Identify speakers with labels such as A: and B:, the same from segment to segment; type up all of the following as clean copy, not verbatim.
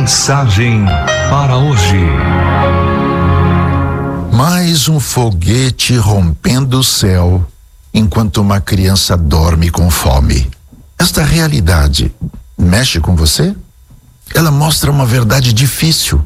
A: Mensagem para hoje.
B: Mais um foguete rompendo o céu enquanto uma criança dorme com fome. Esta realidade mexe com você? Ela mostra uma verdade difícil.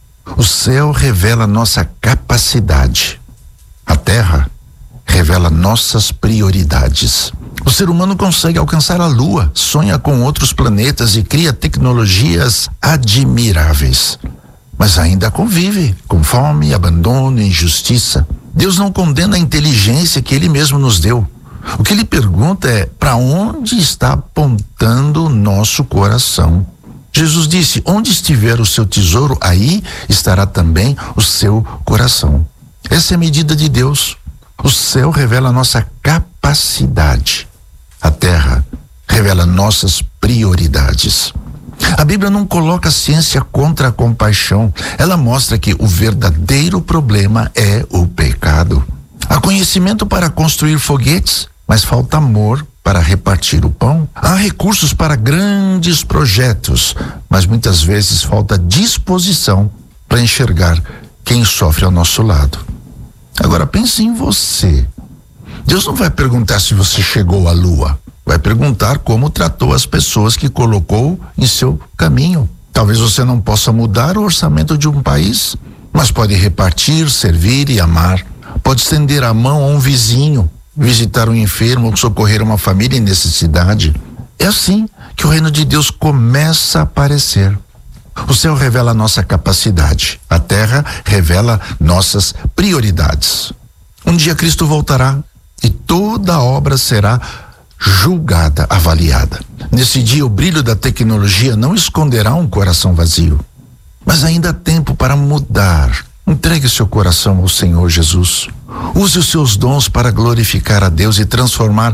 B: O céu revela nossa capacidade. A terra revela nossas prioridades. O ser humano consegue alcançar a Lua, sonha com outros planetas e cria tecnologias admiráveis. Mas ainda convive com fome, abandono e injustiça. Deus não condena a inteligência que Ele mesmo nos deu. O que Ele pergunta é: para onde está apontando o nosso coração? Jesus disse: onde estiver o seu tesouro, aí estará também o seu coração. Essa é a medida de Deus. O céu revela a nossa capacidade. A terra revela nossas prioridades. A Bíblia não coloca a ciência contra a compaixão. Ela mostra que o verdadeiro problema é o pecado. Há conhecimento para construir foguetes, mas falta amor para repartir o pão. Há recursos para grandes projetos, mas muitas vezes falta disposição para enxergar quem sofre ao nosso lado. Agora pense em você. Deus não vai perguntar se você chegou à Lua. Vai perguntar como tratou as pessoas que colocou em seu caminho. Talvez você não possa mudar o orçamento de um país, mas pode repartir, servir e amar. Pode estender a mão a um vizinho, visitar um enfermo ou socorrer uma família em necessidade. É assim que o reino de Deus começa a aparecer. O céu revela a nossa capacidade. A terra revela nossas prioridades. Um dia Cristo voltará e toda a obra será julgada, avaliada. Nesse dia, o brilho da tecnologia não esconderá um coração vazio. Mas ainda há tempo para mudar. Entregue seu coração ao Senhor Jesus. Use os seus dons para glorificar a Deus e transformar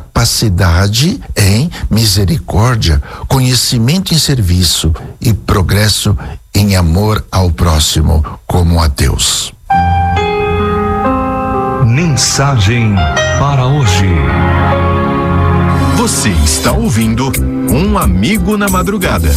B: capacidade em misericórdia, conhecimento em serviço e progresso em amor ao próximo como a Deus.
A: Mensagem para hoje.
C: Você está ouvindo Um Amigo na Madrugada.